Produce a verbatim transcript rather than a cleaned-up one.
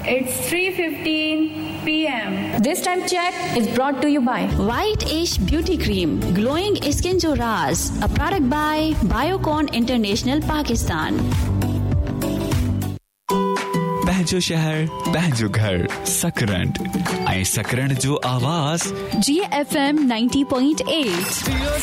It's three fifteen p m This time check is brought to you by White Ash Beauty Cream, Glowing Skin Jo Raz, a product by Biocon International Pakistan. पहजो शहर पहजो घर सकरंड ऐं सकरंड जो आवाज़ G F M ninety point eight